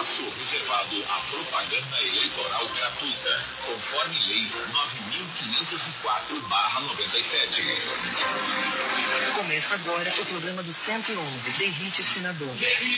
espaço reservado à propaganda eleitoral gratuita, conforme Lei 9.504/97. Começa agora o programa do 111, Derrite Senador.